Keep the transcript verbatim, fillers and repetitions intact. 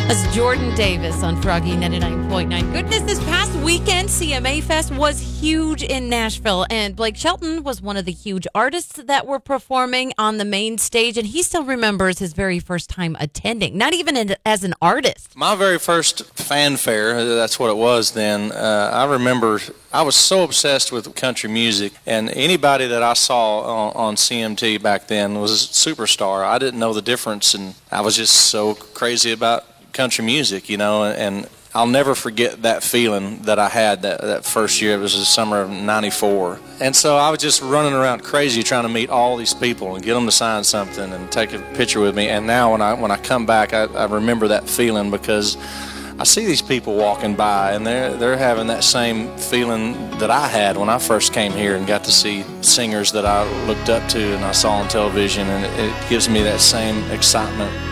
That's Jordan Davis on Froggy ninety-nine point nine. Goodness, this past weekend, C M A Fest was huge in Nashville, and Blake Shelton was one of the huge artists that were performing on the main stage, and he still remembers his very first time attending, not even in, as an artist. My very first fanfare, that's what it was then, uh, I remember I was so obsessed with country music, and anybody that I saw on, on C M T back then was a superstar. I didn't know the difference, and I was just so crazy about country music, you know, and I'll never forget that feeling that I had that, that first year. It was the summer of ninety-four. And so I was just running around crazy trying to meet all these people and get them to sign something and take a picture with me. And now when I when I come back, I, I remember that feeling because I see these people walking by and they're, they're having that same feeling that I had when I first came here and got to see singers that I looked up to and I saw on television, and it, it gives me that same excitement.